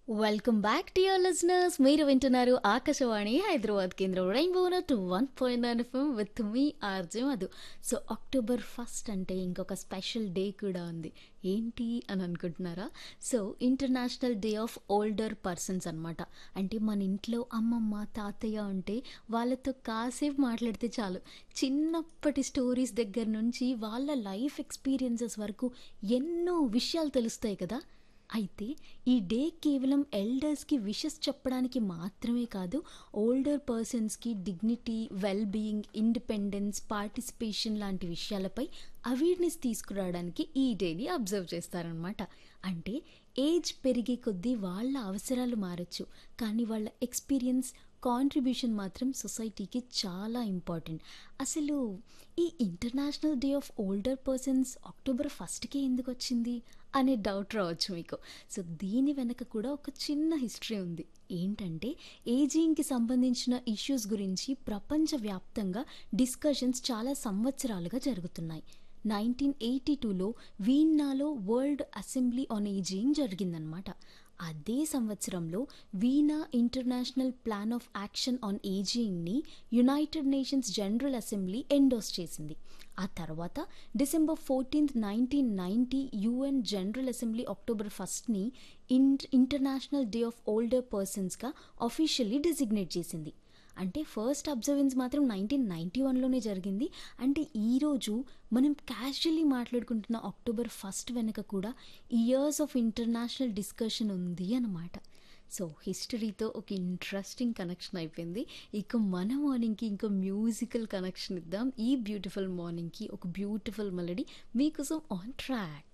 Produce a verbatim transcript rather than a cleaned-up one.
Welcome back to your listeners. మీరు వింటున్నారు ఆకాశవాణి హైదరాబాద్ కేంద్రం rainbow to one point nine FM with me RJ Madhu. So October first అంటే ఇంకొక special day కూడా ఉంది. ఏంటి అని అనుకుంటున్నారా? So international day of older persons అనమాట. అంటే మన ఇంట్లో అమ్మమ్మ తాతయ్య ఉంటే వాళ్ళతో కాసేపు మాట్లాడితే చాలు, చిన్నప్పటి స్టోరీస్ దగ్గర నుంచి వాళ్ళ లైఫ్ ఎక్స్పీరియన్సెస్ వరకు ఎన్నో విషయాలు తెలుస్తాయి కదా. అయితే ఈ డే కేవలం ఎల్డర్స్కి విషెస్ చెప్పడానికి మాత్రమే కాదు, ఓల్డర్ పర్సన్స్కి dignity, well being, independence, participation లాంటి విషయాలపై అవేర్నెస్ తీసుకురావడానికి ఈ డేని అబ్జర్వ్ చేస్తారనమాట. అంటే ఏజ్ పెరిగే కొద్దీ వాళ్ళ అవసరాలు మారచ్చు, కానీ వాళ్ళ ఎక్స్పీరియన్స్, కాంట్రిబ్యూషన్ మాత్రం సొసైటీకి చాలా ఇంపార్టెంట్. అసలు ఈ international day of older persons October ఫస్ట్కే ఎందుకు వచ్చింది అనే డౌట్ రావచ్చు మీకు. సో దీని వెనక కూడా ఒక చిన్న హిస్టరీ ఉంది. ఏంటంటే ఏజింగ్కి సంబంధించిన ఇష్యూస్ గురించి ప్రపంచవ్యాప్తంగా డిస్కషన్స్ చాలా సంవత్సరాలుగా జరుగుతున్నాయి. నైన్టీన్ ఎయిటీ టూలో వీన్నాలో వరల్డ్ అసెంబ్లీ ఆన్ ఏజింగ్ జరిగిందనమాట. అదే సంవత్సరంలో vena international plan of action on ఏజింగ్ని United nations general assembly ఎండోస్ చేసింది. ఆ తర్వాత December fourteenth nineteen ninety UN general assembly October ఫస్ట్ని ఇంట్ international day of older పర్సన్స్గా officially designate చేసింది. అంటే ఫస్ట్ అబ్జర్వెన్స్ మాత్రం నైన్టీన్ నైంటీ వన్లోనే జరిగింది. అంటే ఈరోజు మనం క్యాజువల్లీ మాట్లాడుకుంటున్న అక్టోబర్ ఫస్ట్ వెనుక కూడా ఇయర్స్ ఆఫ్ ఇంటర్నేషనల్ డిస్కషన్ ఉంది అన్నమాట. సో హిస్టరీతో ఒక ఇంట్రెస్టింగ్ కనెక్షన్ అయిపోయింది. ఇక మన మార్నింగ్కి ఇంకో మ్యూజికల్ కనెక్షన్ ఇద్దాం. ఈ బ్యూటిఫుల్ మార్నింగ్కి ఒక బ్యూటిఫుల్ మెలడీ మీకోసం ఆన్ ట్రాక్.